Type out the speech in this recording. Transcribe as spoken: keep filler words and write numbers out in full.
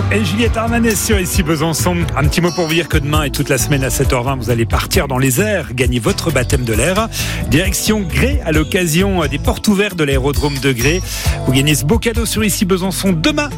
Et Juliette Armanet sur Ici Besançon. Un petit mot pour vous dire que demain et toute la semaine à sept heures vingt, vous allez partir dans les airs, gagner votre baptême de l'air. Direction Gré à l'occasion des portes ouvertes de l'aérodrome de Gré. Vous gagnez ce beau cadeau sur Ici Besançon demain